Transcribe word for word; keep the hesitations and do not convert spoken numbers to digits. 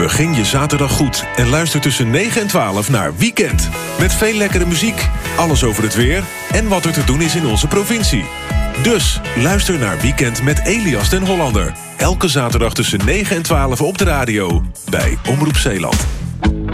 Begin je zaterdag goed en luister tussen negen en twaalf naar Weekend. Met veel lekkere muziek, alles over het weer en wat er te doen is in onze provincie. Dus luister naar Weekend met Elias den Hollander. Elke zaterdag tussen negen en twaalf op de radio bij Omroep Zeeland.